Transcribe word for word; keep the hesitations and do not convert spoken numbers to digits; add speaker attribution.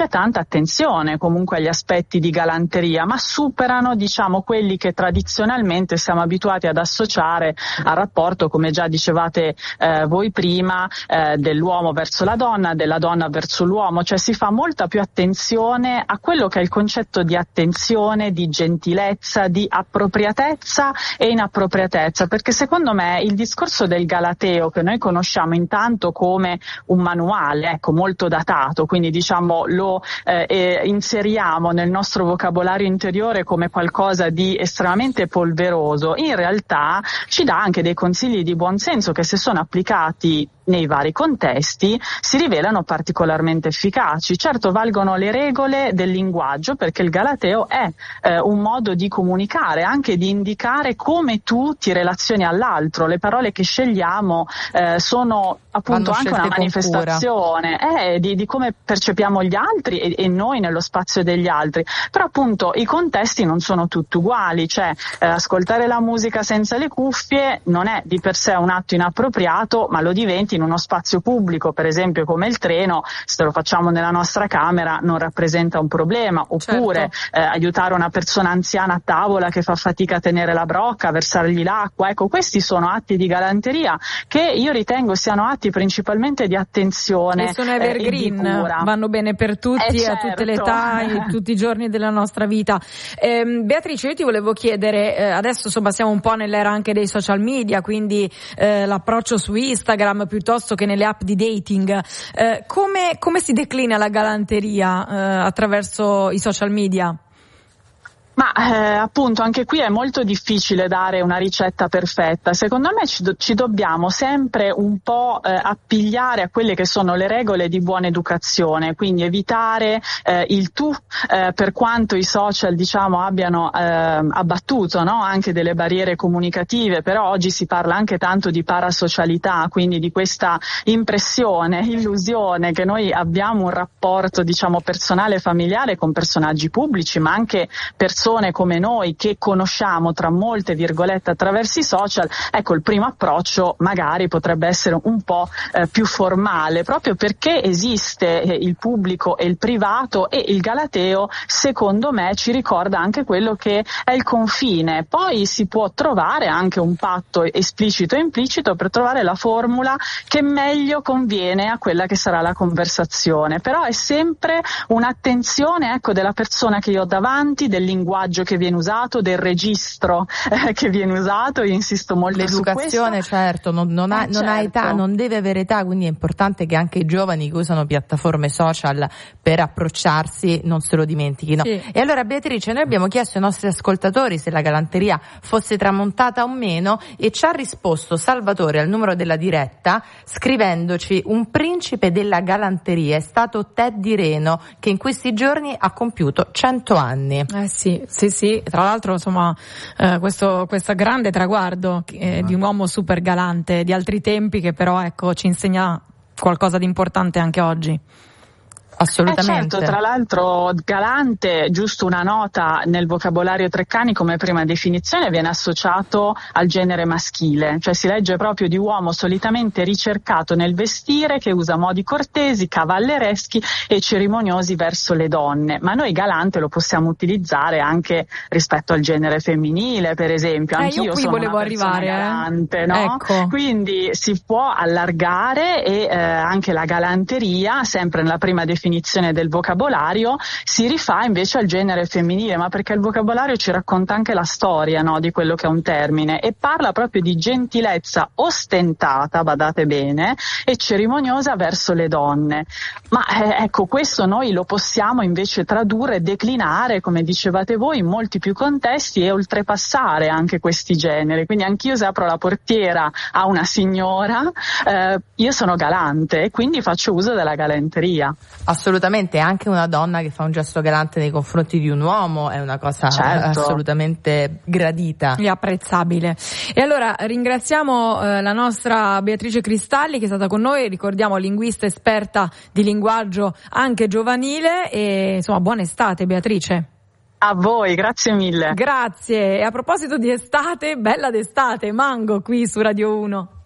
Speaker 1: c'è tanta attenzione comunque agli aspetti di galanteria, ma superano, diciamo, quelli che tradizionalmente siamo abituati ad associare al rapporto, come già dicevate eh, voi prima, eh, dell'uomo verso la donna, della donna verso l'uomo, cioè si fa molta più attenzione a quello che è il concetto di attenzione, di gentilezza, di appropriatezza e inappropriatezza, perché secondo me il discorso del galateo, che noi conosciamo intanto come un manuale, ecco, molto datato, quindi diciamo lo Eh, eh, inseriamo nel nostro vocabolario interiore come qualcosa di estremamente polveroso, in realtà ci dà anche dei consigli di buon senso che, se sono applicati nei vari contesti, si rivelano particolarmente efficaci. Certo, valgono le regole del linguaggio, perché il galateo è eh, un modo di comunicare, anche di indicare come tu ti relazioni all'altro. Le parole che scegliamo eh, sono appunto anche una manifestazione eh, di, di come percepiamo gli altri e, e noi nello spazio degli altri. Però appunto i contesti non sono tutti uguali, cioè eh, ascoltare la musica senza le cuffie non è di per sé un atto inappropriato, ma lo diventi in uno spazio pubblico, per esempio come il treno. Se lo facciamo nella nostra camera non rappresenta un problema. Oppure certo. eh, aiutare una persona anziana a tavola che fa fatica a tenere la brocca, versargli l'acqua. Ecco, questi sono atti di galanteria che io ritengo siano atti principalmente di attenzione
Speaker 2: e sono evergreen,
Speaker 1: eh, e di cura.
Speaker 2: Vanno bene per tutti,
Speaker 1: eh,
Speaker 2: a
Speaker 1: certo.
Speaker 2: tutte le età e tutti i giorni della nostra vita. eh, Beatrice, io ti volevo chiedere, eh, adesso insomma siamo un po' nell'era anche dei social media, quindi eh, l'approccio su Instagram piuttosto che nelle app di dating, eh, come, come si declina la galanteria eh, attraverso i social media?
Speaker 1: Ma eh, appunto anche qui è molto difficile dare una ricetta perfetta. Secondo me ci, do- ci dobbiamo sempre un po' eh, appigliare a quelle che sono le regole di buona educazione, quindi evitare eh, il tu, eh, per quanto i social diciamo abbiano eh, abbattuto, no? anche delle barriere comunicative, però oggi si parla anche tanto di parasocialità, quindi di questa impressione, illusione che noi abbiamo un rapporto diciamo personale e familiare con personaggi pubblici, ma anche persone come noi che conosciamo tra molte virgolette attraverso i social. Ecco, il primo approccio magari potrebbe essere un po' eh, più formale, proprio perché esiste eh, il pubblico e il privato, e il galateo secondo me ci ricorda anche quello che è il confine. Poi si può trovare anche un patto esplicito e implicito per trovare la formula che meglio conviene a quella che sarà la conversazione, però è sempre un'attenzione ecco della persona che io ho davanti, del linguaggio che viene usato, del registro eh, che viene usato. Io insisto molto
Speaker 3: l'educazione,
Speaker 1: su questo.
Speaker 3: certo, non, non, ha,
Speaker 1: eh,
Speaker 3: non
Speaker 1: certo.
Speaker 3: ha età, non deve avere età, quindi è importante che anche i giovani che usano piattaforme social per approcciarsi non se lo dimentichino. Sì. E allora Beatrice, noi abbiamo chiesto ai nostri ascoltatori se la galanteria fosse tramontata o meno e ci ha risposto Salvatore al numero della diretta scrivendoci: un principe della galanteria è stato Teddy Reno, che in questi giorni ha compiuto cento anni.
Speaker 2: Eh sì. Sì, sì, tra l'altro insomma eh, questo, questo grande traguardo eh, di un uomo super galante di altri tempi, che però ecco ci insegna qualcosa di importante anche oggi.
Speaker 3: Assolutamente.
Speaker 1: Eh certo, tra l'altro galante, giusto una nota, nel vocabolario Treccani come prima definizione viene associato al genere maschile, cioè si legge proprio di uomo solitamente ricercato nel vestire, che usa modi cortesi, cavallereschi e cerimoniosi verso le donne. Ma noi galante lo possiamo utilizzare anche rispetto al genere femminile, per esempio.
Speaker 2: Eh,
Speaker 1: Anch'io
Speaker 2: io qui
Speaker 1: sono
Speaker 2: volevo
Speaker 1: una persona
Speaker 2: arrivare,
Speaker 1: galante,
Speaker 2: eh?
Speaker 1: no?
Speaker 2: Ecco.
Speaker 1: Quindi si può allargare e eh, anche la galanteria, sempre nella prima definizione del vocabolario, si rifà invece al genere femminile, ma perché il vocabolario ci racconta anche la storia, no, di quello che è un termine, e parla proprio di gentilezza ostentata, badate bene, e cerimoniosa verso le donne. Ma eh, ecco, questo noi lo possiamo invece tradurre e declinare, come dicevate voi, in molti più contesti e oltrepassare anche questi generi. Quindi anch'io, se apro la portiera a una signora, eh, io sono galante e quindi faccio uso della galanteria.
Speaker 3: Assolutamente, anche una donna che fa un gesto galante nei confronti di un uomo è una cosa
Speaker 1: certo.
Speaker 3: assolutamente gradita
Speaker 2: e apprezzabile. E allora ringraziamo eh, la nostra Beatrice Cristalli, che è stata con noi, ricordiamo linguista esperta di linguaggio anche giovanile, e insomma buona estate Beatrice.
Speaker 1: A voi, grazie mille.
Speaker 2: Grazie. E a proposito di estate, bella d'estate, Mango qui su Radio uno.